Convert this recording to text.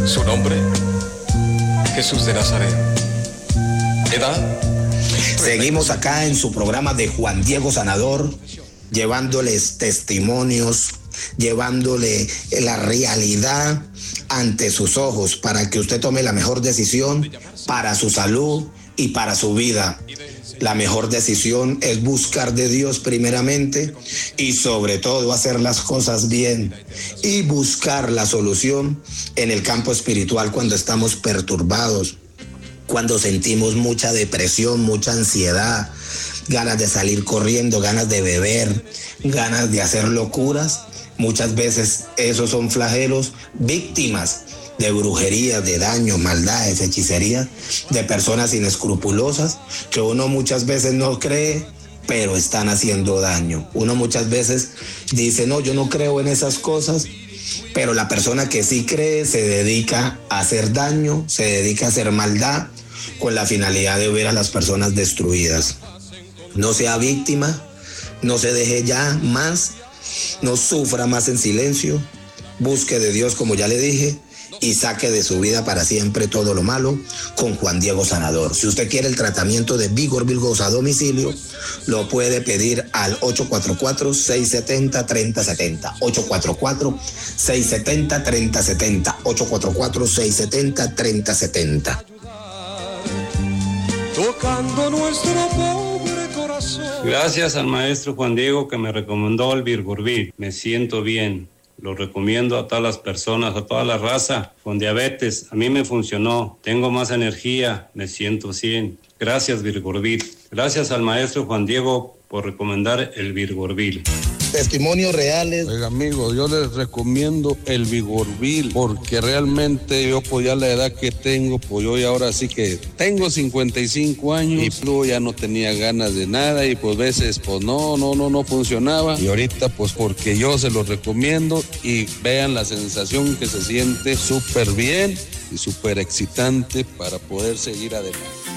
Su nombre, Jesús de Nazaret. Edad. Seguimos acá en su programa de Juan Diego Sanador, llevándoles testimonios, llevándole la realidad ante sus ojos para que usted tome la mejor decisión para su salud y para su vida. La mejor decisión es buscar de Dios primeramente y sobre todo hacer las cosas bien y buscar la solución en el campo espiritual cuando estamos perturbados, cuando sentimos mucha depresión, mucha ansiedad, ganas de salir corriendo, ganas de beber, ganas de hacer locuras. Muchas veces esos son flagelos, víctimas de brujería, de daños, maldades, hechicerías, de personas inescrupulosas que uno muchas veces no cree, pero están haciendo daño. Uno muchas veces dice, no, yo no creo en esas cosas, pero la persona que sí cree se dedica a hacer daño, se dedica a hacer maldad con la finalidad de ver a las personas destruidas. No sea víctima, no se deje ya más, no sufra más en silencio, busque de Dios como ya le dije y saque de su vida para siempre todo lo malo con Juan Diego Sanador. Si usted quiere el tratamiento de Vigor Virgos a domicilio, lo puede pedir al 844-670-3070, 844-670-3070, 844-670-3070. Tocando nuestro pobre corazón. Gracias al maestro Juan Diego que me recomendó el Virgorvil. Me siento bien. Lo recomiendo a todas las personas, a toda la raza con diabetes. A mí me funcionó. Tengo más energía. Me siento 100. Gracias, Virgorvil. Gracias al maestro Juan Diego por recomendar el Virgorvil. Testimonios reales. Oiga, amigo, yo les recomiendo el Vigorvil porque realmente yo pues ya la edad que tengo, pues yo ya ahora sí que tengo 55 años y luego ya no tenía ganas de nada y pues veces pues no funcionaba y ahorita pues porque yo se los recomiendo y vean la sensación que se siente súper bien y súper excitante para poder seguir adelante.